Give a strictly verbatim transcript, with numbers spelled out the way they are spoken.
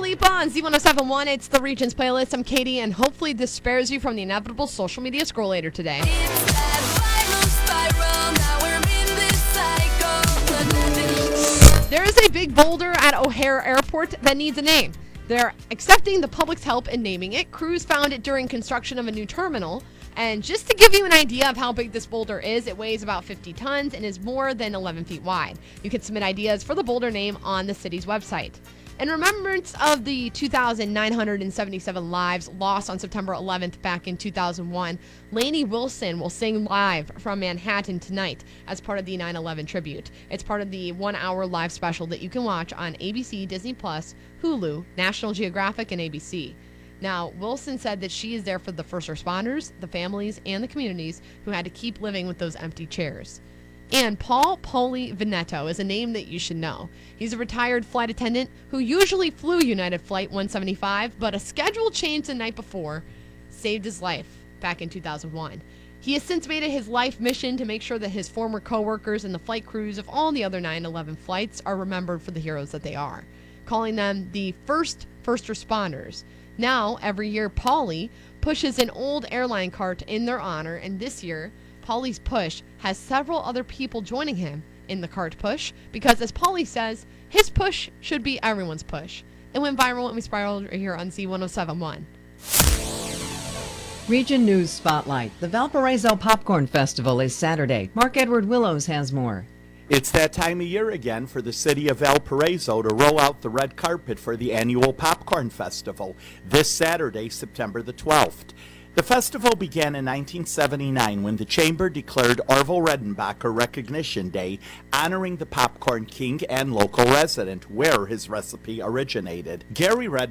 Lipa on Z one oh seven point one. It's the Regions playlist. I'm Katie, and hopefully this spares you from the inevitable social media scroll later today. There is a big boulder at O'Hare Airport that needs a name. They're accepting the public's help in naming it. Crews found it during construction of a new terminal. And just to give you an idea of how big this boulder is, it weighs about fifty tons and is more than eleven feet wide. You can submit ideas for the boulder name on the city's website. In remembrance of the two thousand nine hundred seventy-seven lives lost on September eleventh back in two thousand one, Lainey Wilson will sing live from Manhattan tonight as part of the nine eleven tribute. It's part of the one-hour live special that you can watch on A B C, Disney Plus, Hulu, National Geographic, and A B C. Now, Wilson said that she is there for the first responders, the families, and the communities who had to keep living with those empty chairs. And Paul Poli Veneto is a name that you should know. He's a retired flight attendant who usually flew United Flight one seventy-five, but a schedule change the night before saved his life back in two thousand one. He has since made it his life mission to make sure that his former coworkers and the flight crews of all the other nine eleven flights are remembered for the heroes that they are, calling them the first first responders. Now, every year, Paulie pushes an old airline cart in their honor, and this year, Paulie's push has several other people joining him in the cart push because, as Paulie says, his push should be everyone's push. It went viral when we spiraled here on Z one oh seven point one. Region News Spotlight. The Valparaiso Popcorn Festival is Saturday. Mark Edward Willows has more. It's that time of year again for the city of Valparaiso to roll out the red carpet for the annual Popcorn Festival this Saturday, September the twelfth. The festival began in nineteen seventy-nine when the Chamber declared Orville Redenbacher Recognition Day, honoring the popcorn king and local resident where his recipe originated. Gary Red